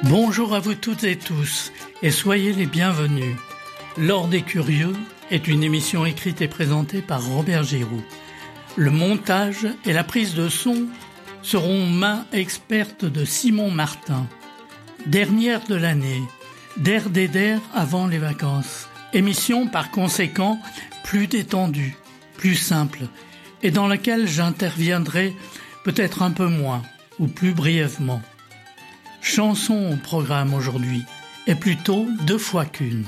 Bonjour à vous toutes et tous et soyez les bienvenus. L'Or des Curieux est une émission écrite et présentée par Robert Giroux. Le montage et la prise de son seront main experte de Simon Martin. Dernière de l'année, der avant les vacances. Émission par conséquent plus détendue, plus simple et dans laquelle j'interviendrai peut-être un peu moins ou plus brièvement. Chanson au programme aujourd'hui, et plutôt 2 fois qu'une.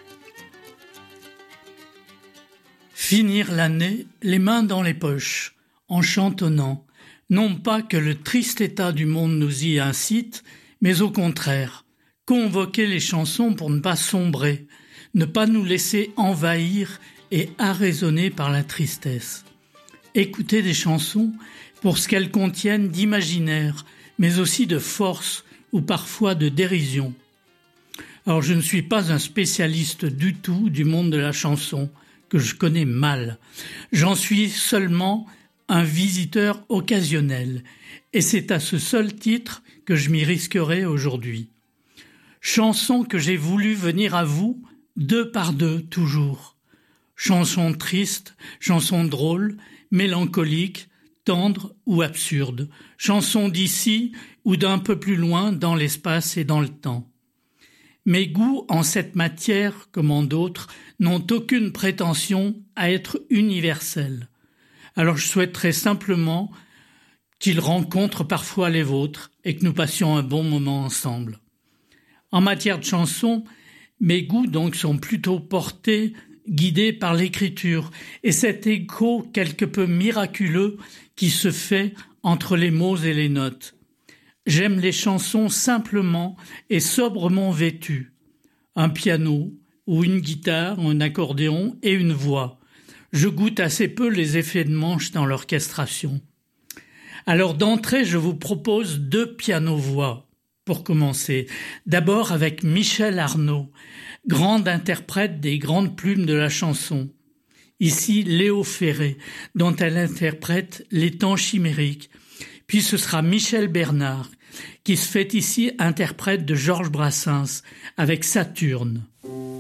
Finir l'année, les mains dans les poches, en chantonnant, non pas que le triste état du monde nous y incite, mais au contraire, convoquer les chansons pour ne pas sombrer, ne pas nous laisser envahir et arraisonner par la tristesse. Écouter des chansons pour ce qu'elles contiennent d'imaginaire, mais aussi de force, ou parfois de dérision. Alors je ne suis pas un spécialiste du tout du monde de la chanson, que je connais mal. J'en suis seulement un visiteur occasionnel, et c'est à ce seul titre que je m'y risquerai aujourd'hui. Chanson que j'ai voulu venir à vous, 2 par 2 toujours. Chansons tristes, chansons drôles, mélancoliques, tendres ou absurdes. Chansons d'ici ou d'un peu plus loin dans l'espace et dans le temps. Mes goûts en cette matière, comme en d'autres, n'ont aucune prétention à être universels. Alors je souhaiterais simplement qu'ils rencontrent parfois les vôtres et que nous passions un bon moment ensemble. En matière de chansons, mes goûts donc sont plutôt guidés par l'écriture et cet écho quelque peu miraculeux qui se fait entre les mots et les notes. J'aime les chansons simplement et sobrement vêtues. Un piano ou une guitare, un accordéon et une voix. Je goûte assez peu les effets de manche dans l'orchestration. Alors d'entrée, je vous propose 2 pianos-voix pour commencer. D'abord avec Michel Arnaud, grande interprète des grandes plumes de la chanson. Ici, Léo Ferré, dont elle interprète Les temps chimériques. Puis ce sera Michel Bernard, qui se fait ici interprète de Georges Brassens, avec Saturne.